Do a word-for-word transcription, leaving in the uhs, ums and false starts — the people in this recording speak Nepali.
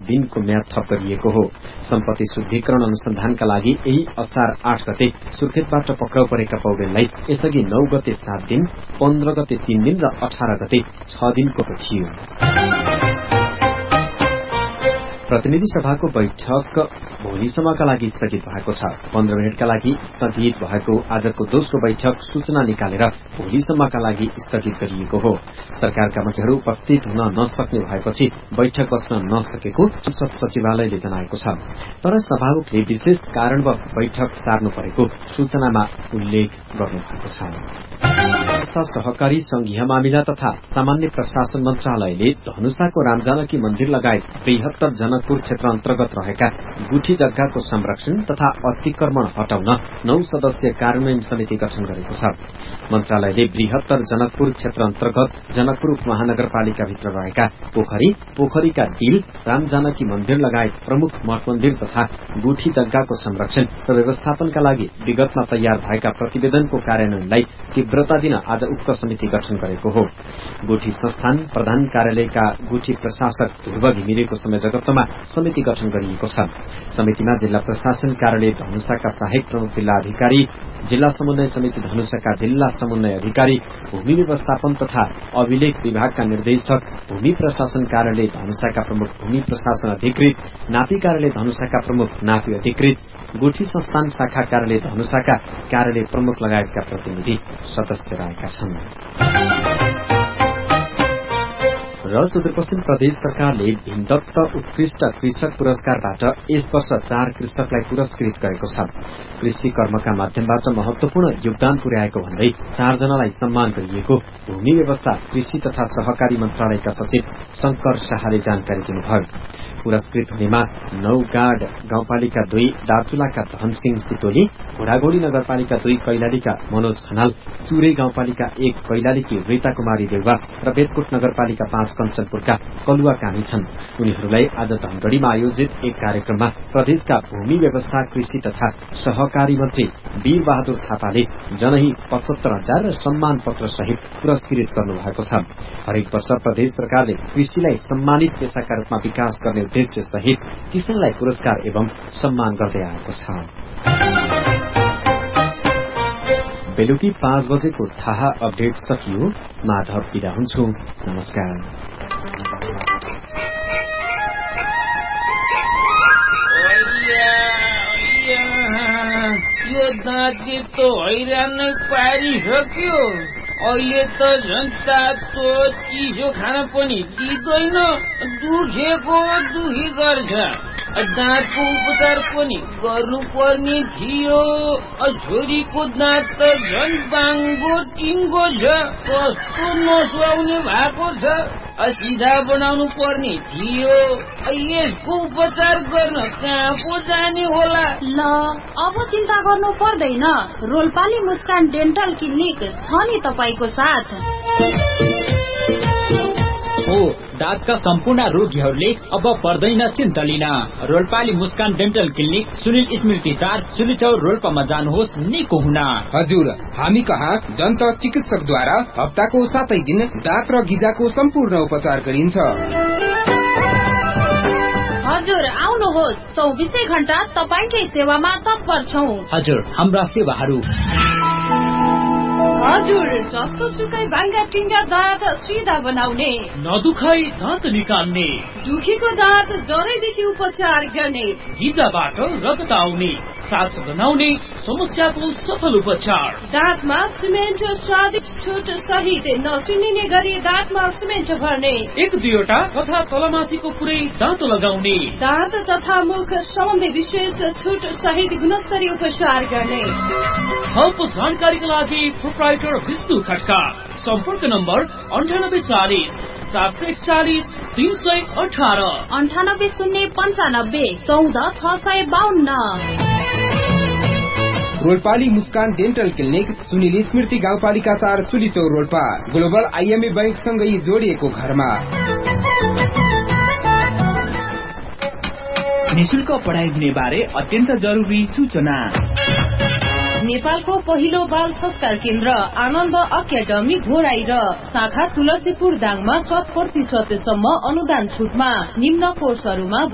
दिनको म्याद थप गरिएको हो। सम्पत्ति शुद्धिकरण अनुसन्धानका लागि यही असार आठ गते सुर्खेतबाट पक्राउ परेका पौडेललाई यसअघि नौ गते सात दिन, पन्ध्र गते तीन दिन र अठार गते छ दिनको थियो। प्रतिनिधि सभाको बैठक भोलिसम्मका लागि स्थगित भएको छ। पन्ध्र मिनटका लागि स्थगित भएको आजको दोस्रो बैठक सूचना निकालेर भोलिसम्मका लागि स्थगित गरिएको हो। सरकारका मन्त्रीहरू उपस्थित हुन नसक्ने भएपछि बैठक बस्न नसकेको संसद सचिवालयले जनाएको छ। तर सभामुखले विशेष कारणवश बैठक सार्नु परेको सूचनामा उल्लेख गर्नुभएको छ। सहकारी संघीय मामिला तथा सामान्य प्रशासन मन्त्रालयले धनुषाको रामजानकी मन्दिर लगायत बृहत्तर जनकपुर क्षेत्र अन्तर्गत रहेका गुठी जग्गाको संरक्षण तथा अतिक्रमण हटाउन नौ सदस्यीय कार्यान्वयन समिति गठन गरेको छ। मन्त्रालयले बृहत्तर जनकपुर क्षेत्र अन्तर्गत जनकपुर उपमहानगरपालिकाभित्र रहेका पोखरी, पोखरीका डिल, रामजानकी मन्दिर लगायत प्रमुख मठ मन्दिर तथा गुठी जग्गाको संरक्षण र व्यवस्थापनका लागि विगतमा तयार भएका प्रतिवेदनको कार्यान्वयनलाई तीव्रता दिन आज उक्त समिति गठन गरेको हो। गुठी संस्थान प्रधान कार्यालयका गुठी प्रशासक ध्रुव घिमिरेको संयोजकत्वमा समिति गठन गरिएको छ। समितिमा जिल्ला प्रशासन कार्यालय धनुषाका सहायक प्रमुख जिल्ला अधिकारी, जिल्ला समन्वय समिति धनुषाका जिल्ला समन्वय अधिकारी, भूमि व्यवस्थापन तथा अभिलेख विभागका निर्देशक, भूमि प्रशासन कार्यालय धनुषाका प्रमुख भूमि प्रशासन अधिकृत, नापी कार्यालय धनुषाका प्रमुख नापी अधिकृत, गुठी संस्थान शाखा कार्यालय धनुषाका कार्यालय प्रमुख लगायतका प्रतिनिधि सदस्य रहेका छन्। र सुदूरपश्चिम प्रदेश सरकारले भीमदत्त उत्कृष्ट कृषक पुरस्कारबाट यस वर्ष चार कृषकलाई पुरस्कृत गरेको छ। कृषि कर्मका माध्यमबाट महत्वपूर्ण योगदान पुर्याएको भन्दै चारजनालाई सम्मान गरिएको भूमि व्यवस्था, कृषि तथा सहकारी मन्त्रालयका सचिव शंकर शाहले जानकारी दिनुभयो। पुरस्कृत हुनेमा नौगाड गाउँपालिका दुई दार्चुलाका धनसिंह सितोली, घोडाघोडी नगरपालिका दुई कैलालीका मनोज खनाल, चुरे गाउँपालिका एक कैलालीकी रीता कुमारी देउवा र बेदकोट नगरपालिका पाँच कञ्चनपुरका कलुवा कामी छन्। उनीहरूलाई आज धनगढ़ीमा आयोजित एक कार्यक्रममा प्रदेशका भूमि व्यवस्था, कृषि तथा सहकारी मन्त्री वीर बहादुर थापाले जनही पचहत्तर हजार र सम्मान पत्र सहित पुरस्कृत गर्नुभएको छ। हरेक वर्ष प्रदेश सरकारले कृषिलाई सम्मानित पेशाका रूपमा विकास गर्ने उद्देश्य सहित किसानलाई पुरस्कार एवं सम्मान गर्दै आएको छ। बेलुकी पाँच बजेको थाहा अपडेट सकियो। माधव बिदा हुन्छु। नमस्कार। यो दाँती त हैरान पारिसक्यो। अहिले त झन् तातो चिसो खान पनि दिँदैन, दुखेको दुखी गर्छ। दाँतको उपचार पनि गर्नु पर्ने थियो। छोरीको दाँत त झन् बाङ्गो टिङ्गो छ, कस्तो नसुहाउने भएको छ। सिधा बनाउनु पर्ने थियो। यसको उपचार गर्न कहाँ पो जाने होला? ल अब चिन्ता गर्नु पर्दैन, रोल्पाली मुस्कान डेन्टल क्लिनिक छ नि तपाईको साथ। हो, दाँतका सम्पूर्ण रोगीहरूले अब पर्दैन चिन्ता लिन। रोल्पाली मुस्कान डेन्टल क्लिनिक सुनिल स्मृति चार सुलिचौर रोल्पामा जानुहोस् निको हुन। हजुर, हामी कहाँ दन्त चिकित्सकद्वारा हप्ताको सातै दिन दाँत र गिजाको सम्पूर्ण उपचार गरिन्छ। हजुर आउनुहोस्, चौबिसै घण्टा तपाईकै सेवामा तत्पर छौं। हजुर, हाम्रा सेवाहरू हजुर जस्तो सुकै बाङ्गा टिङ्गा दाँत सिधा बनाउने, नदुखाई दाँत निकाल्ने, दुखेको दाँत जरैदेखि उपचार गर्ने, गिजाबाट रगत आउने, सास बनाउने समस्याको सफल उपचार, दाँतमा सिमेन्ट चाँदी छुट सहित नसुनिने गरी दाँतमा सिमेन्ट भर्ने, एक दुईवटा तथा तलमाथिको पुरै दाँत लगाउने, दाँत तथा मुख सम्बन्धी विशेष छुट सहित गुणस्तरीय उपचार गर्ने। थप जानकारीका लागि प्रोप्राइटर विष्णु खड्का। सम्पर्क नम्बर अन्ठानब्बे चालिस सात सय एकचालिस तीन सय अठार, अन्ठानब्बे शून्य पन्चानब्बे चौध छ सय बाहन्न। रोल्पाली मुस्कान डेन्टल क्लिनिक सुनिल स्मृति गाउँपालिका चार सुलिचौर रोल्पा, ग्लोबल आइएमए बैंक सँगै जोडिएको घरमा। निशुल्क पढाइ हुने बारे अत्यन्त जरुरी सूचना। नेपालको पहिलो बाल संस्कार केन्द्र आनन्द अकादमी घोराई र शाखा तुलसीपुर दाङमा शत प्रतिशतसम्म अनुदान छुटमा निम्न कोर्सहरूमा